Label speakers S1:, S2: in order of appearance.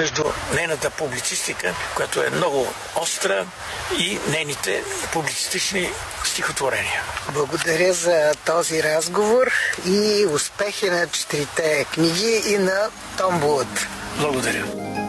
S1: между нейната публицистика, която е много остра, и нейните публицистични стихотворения.
S2: Благодаря за този разговор и успехи на 4 книги и на томболата.
S1: Благодаря.